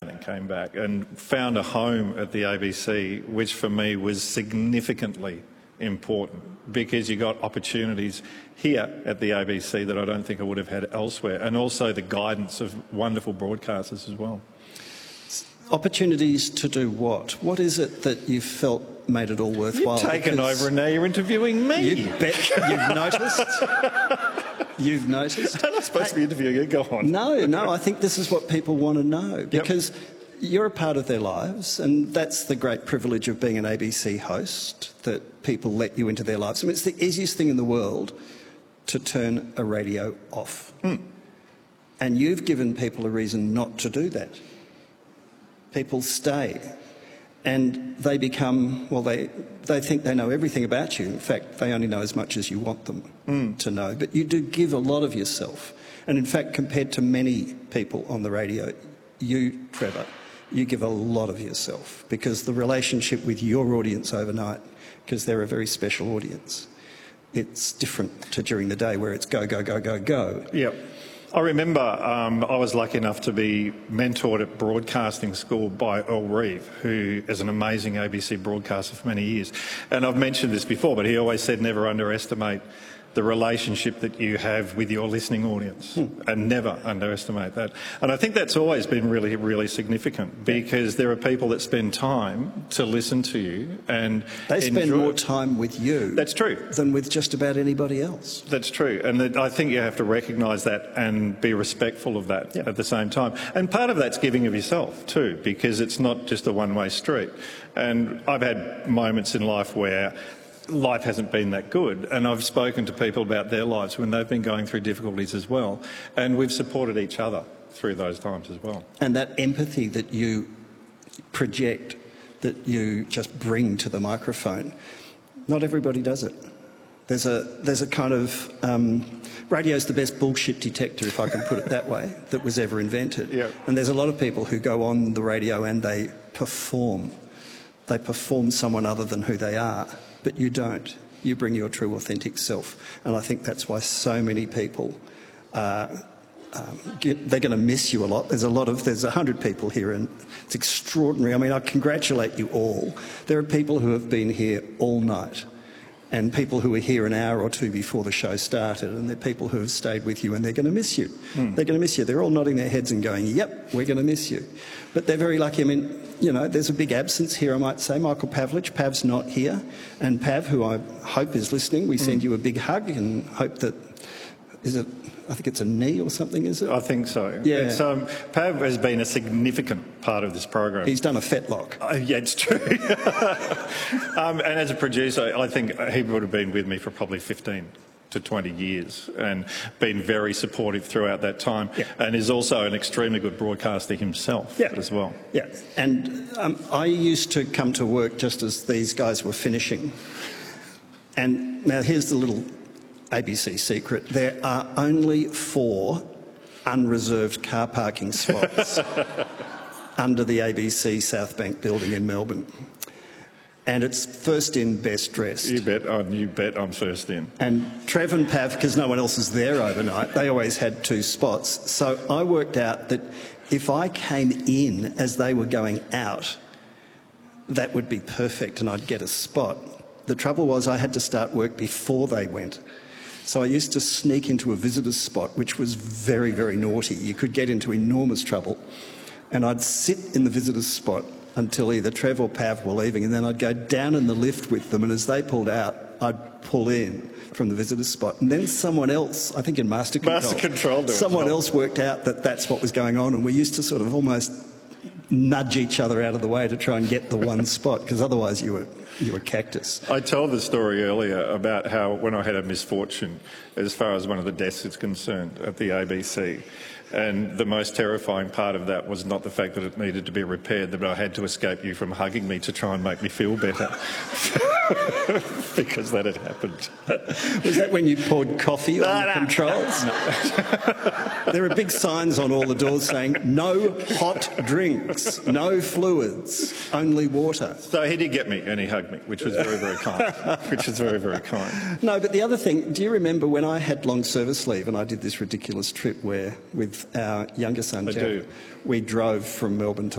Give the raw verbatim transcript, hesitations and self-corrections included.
and came back and found a home at the A B C, which for me was significantly important because you got opportunities here at the A B C that I don't think I would have had elsewhere, and also the guidance of wonderful broadcasters as well. Opportunities to do what? What is it that you felt made it all worthwhile? You've taken because over and now you're interviewing me. You bet you've noticed. You've noticed. I'm not supposed to be interviewing you. Go on. No, no, I think this is what people want to know because yep. you're a part of their lives, and that's the great privilege of being an A B C host, that people let you into their lives. I mean, it's the easiest thing in the world to turn a radio off. Mm. And you've given people a reason not to do that. People stay and they become, well, they, they think they know everything about you. In fact, they only know as much as you want them mm. to know. But you do give a lot of yourself. And in fact, compared to many people on the radio, you, Trevor, you give a lot of yourself because the relationship with your audience overnight, because they're a very special audience, it's different to during the day where it's go, go, go, go, go. Yep. I remember um, I was lucky enough to be mentored at broadcasting school by Earl Reeve, who is an amazing A B C broadcaster for many years. And I've mentioned this before, but he always said never underestimate the relationship that you have with your listening audience hmm. and never underestimate that. And I think that's always been really, really significant because there are people that spend time to listen to you and they spend enjoy. more time with you that's true. than with just about anybody else. That's true. And that I think you have to recognise that and be respectful of that yeah. at the same time. And part of that's giving of yourself too, because it's not just a one-way street. And I've had moments in life where life hasn't been that good, and I've spoken to people about their lives when they've been going through difficulties as well, and we've supported each other through those times as well. And that empathy that you project, that you just bring to the microphone, not everybody does it. There's a, there's a kind of, um, radio's the best bullshit detector, if I can put it that way, that was ever invented. Yep. And there's a lot of people who go on the radio and they perform. They perform someone other than who they are. But you don't. You bring your true, authentic self. And I think that's why so many people, uh, um, get, they're going to miss you a lot. There's a lot of, there's a hundred people here and it's extraordinary. I mean, I congratulate you all. There are people who have been here all night and people who were here an hour or two before the show started, and there are people who have stayed with you and they're going to miss you. Mm. They're going to miss you. They're all nodding their heads and going, yep, we're going to miss you. But they're very lucky. I mean, you know, there's a big absence here, I might say. Michael Pavlich, Pav's not here. And Pav, who I hope is listening, we mm. send you a big hug and hope that, is it, I think it's a knee or something, is it? I think so. Yeah. It's, um, Pav has been a significant part of this program. He's done a fetlock. Uh, yeah, it's true. um, and as a producer, I think he would have been with me for probably fifteen to twenty years and been very supportive throughout that time, yeah. and is also an extremely good broadcaster himself yeah. as well. Yeah, and um, I used to come to work just as these guys were finishing. And now here's the little A B C secret. There are only four unreserved car parking spots under the A B C South Bank building in Melbourne. And it's first in, best dressed. You bet, oh, you bet I'm first in. And Trev and Pav, because no one else is there overnight, they always had two spots. So I worked out that if I came in as they were going out, that would be perfect and I'd get a spot. The trouble was I had to start work before they went. So I used to sneak into a visitor's spot, which was very, very naughty. You could get into enormous trouble. And I'd sit in the visitor's spot until either Trev or Pav were leaving, and then I'd go down in the lift with them, and as they pulled out, I'd pull in from the visitor's spot. And then someone else, I think in Master Control, Master Control someone else worked out that that's what was going on, and we used to sort of almost nudge each other out of the way to try and get the one spot, because otherwise you were you were cactus. I told the story earlier about how when I had a misfortune as far as one of the desks is concerned at the A B C, and the most terrifying part of that was not the fact that it needed to be repaired, but I had to escape you from hugging me to try and make me feel better. Because that had happened. Was that when you poured coffee no, on the no, controls? No. There are big signs on all the doors saying, no hot drinks, no fluids, only water. So he did get me and he hugged me, which was very, very kind. Which was very, very kind. No, but the other thing, do you remember when I had long service leave and I did this ridiculous trip where, with our younger son, I Jack, do. we drove from Melbourne to